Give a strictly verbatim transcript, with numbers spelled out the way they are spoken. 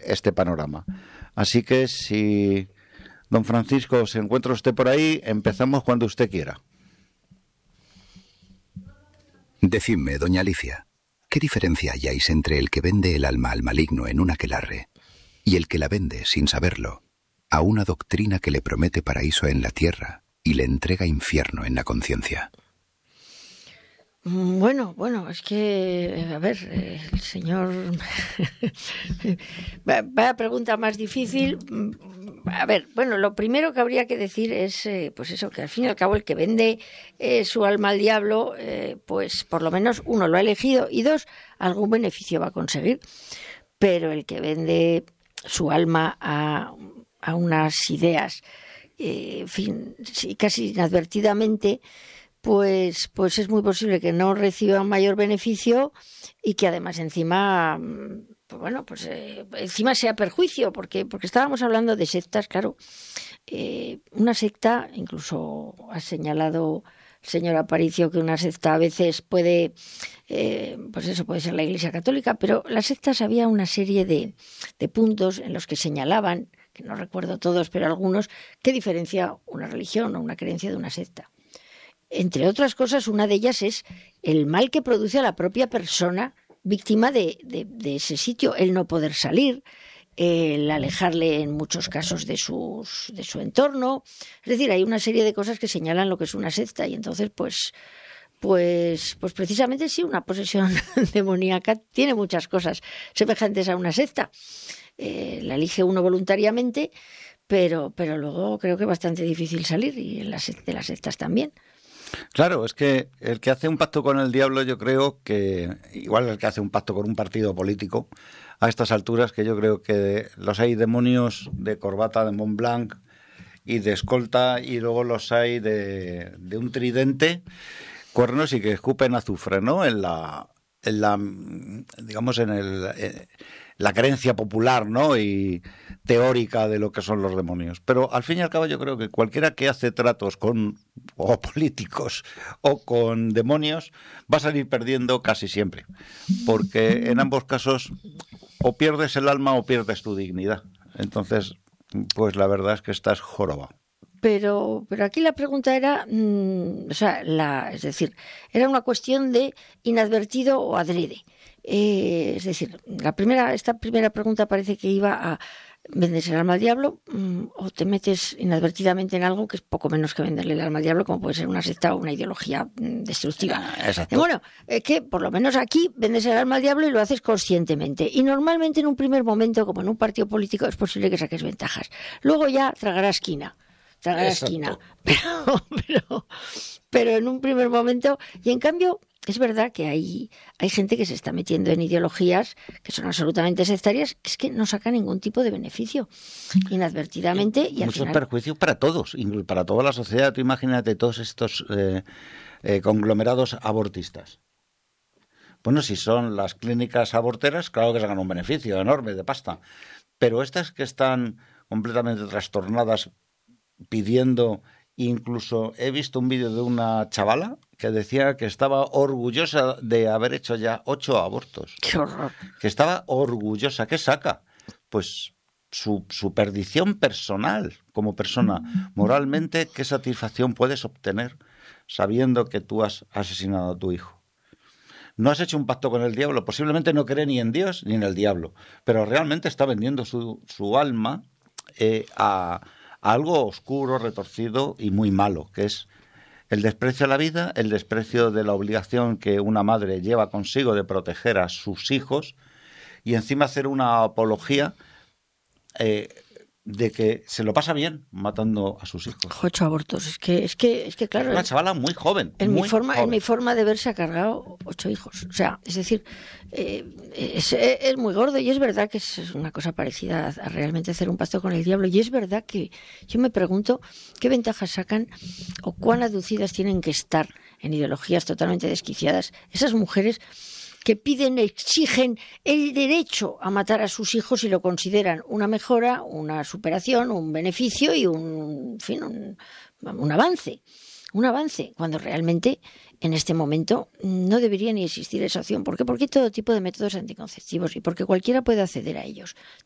este panorama. Así que si don Francisco se encuentra usted por ahí, empezamos cuando usted quiera. Decidme, doña Alicia, ¿qué diferencia halláis entre el que vende el alma al maligno en un aquelarre y el que la vende, sin saberlo, a una doctrina que le promete paraíso en la tierra y le entrega infierno en la conciencia? Bueno, bueno, es que, a ver, el señor... Vaya pregunta más difícil. A ver, bueno, lo primero que habría que decir es, eh, pues eso, que al fin y al cabo el que vende eh, su alma al diablo, eh, pues por lo menos, uno, lo ha elegido, y dos, algún beneficio va a conseguir. Pero el que vende su alma a, a unas ideas, eh, en fin, sí, casi inadvertidamente... Pues, pues es muy posible que no reciba mayor beneficio y que además encima, pues bueno, pues eh, encima sea perjuicio, porque, porque estábamos hablando de sectas, claro. Eh, una secta, incluso ha señalado el señor Aparicio que una secta a veces puede, eh, pues eso puede ser la Iglesia Católica, pero las sectas había una serie de, de puntos en los que señalaban, que no recuerdo todos, pero algunos, qué diferencia una religión o una creencia de una secta. Entre otras cosas, una de ellas es el mal que produce a la propia persona víctima de, de, de ese sitio, el no poder salir, el alejarle en muchos casos de, sus, de su entorno. Es decir, hay una serie de cosas que señalan lo que es una secta y entonces, pues, pues, pues precisamente sí, una posesión demoníaca tiene muchas cosas semejantes a una secta. Eh, la elige uno voluntariamente, pero, pero luego creo que es bastante difícil salir y en las, de las sectas también. Claro, es que el que hace un pacto con el diablo, yo creo que, igual el que hace un pacto con un partido político, a estas alturas, que yo creo que los hay demonios de corbata de Montblanc y de escolta, y luego los hay de, de un tridente, cuernos y que escupen azufre, ¿no? En la, en la digamos, en el... Eh, la creencia popular, ¿no? Y teórica de lo que son los demonios. Pero al fin y al cabo yo creo que cualquiera que hace tratos con o políticos o con demonios va a salir perdiendo casi siempre. Porque en ambos casos o pierdes el alma o pierdes tu dignidad. Entonces, pues la verdad es que estás jorobado. Pero, pero aquí la pregunta era, mmm, o sea, la, es decir, era una cuestión de inadvertido o adrede. Eh, es decir, la primera, esta primera pregunta parece que iba a vendes el alma al diablo mmm, o te metes inadvertidamente en algo que es poco menos que venderle el alma al diablo, como puede ser una secta o una ideología mmm, destructiva. Exacto. Y bueno, es que por lo menos aquí vendes el alma al diablo y lo haces conscientemente. Y normalmente en un primer momento, como en un partido político, es posible que saques ventajas. Luego ya tragarás quina. Tragar la esquina, pero, pero, pero en un primer momento, y en cambio es verdad que hay, hay gente que se está metiendo en ideologías que son absolutamente sectarias, que es que no saca ningún tipo de beneficio, inadvertidamente. Y al muchos final... perjuicios para todos, incluso para toda la sociedad. Tú imagínate todos estos eh, eh, conglomerados abortistas. Bueno, si son las clínicas aborteras, claro que sacan un beneficio enorme de pasta, pero estas que están completamente trastornadas, pidiendo, incluso he visto un vídeo de una chavala que decía que estaba orgullosa de haber hecho ya ocho abortos. ¡Qué horror! Que estaba orgullosa. ¿Qué saca? Pues su, su perdición personal como persona. Moralmente, ¿qué satisfacción puedes obtener sabiendo que tú has asesinado a tu hijo? No has hecho un pacto con el diablo. Posiblemente no cree ni en Dios ni en el diablo, pero realmente está vendiendo su, su alma eh, a... algo oscuro, retorcido y muy malo, que es el desprecio a la vida, el desprecio de la obligación que una madre lleva consigo de proteger a sus hijos y encima hacer una apología eh, de que se lo pasa bien matando a sus hijos. Ocho abortos, es que, es que, es que claro. Es una chavala muy joven. En muy mi forma, joven. en mi forma de ver se ha cargado ocho hijos. O sea, es decir, eh, es, es muy gordo y es verdad que es una cosa parecida a, a realmente hacer un pacto con el diablo. Y es verdad que yo me pregunto qué ventajas sacan o cuán aducidas tienen que estar en ideologías totalmente desquiciadas esas mujeres que piden, exigen el derecho a matar a sus hijos y lo consideran una mejora, una superación, un beneficio y un, en fin, un, un avance. Un avance, cuando realmente en este momento no debería ni existir esa opción. ¿Por qué? Porque hay todo tipo de métodos anticonceptivos y porque cualquiera puede acceder a ellos.